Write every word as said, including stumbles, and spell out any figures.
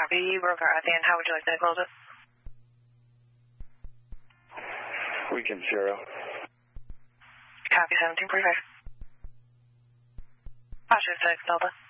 copy. You broke out at the end. How would you like to close it? Weekend zero. Copy seventeen forty-five. Oscar six, Delta.